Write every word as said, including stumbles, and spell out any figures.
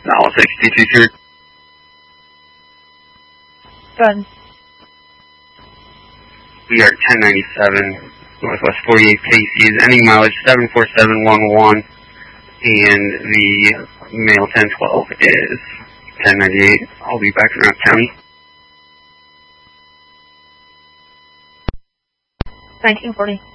Now sixty-two through. Good. We are ten ninety-seven, Northwest forty-eight Casey's, ending mileage seven four seven one one, and the male ten twelve is ten ninety-eight. I'll be back around county. nineteen forty.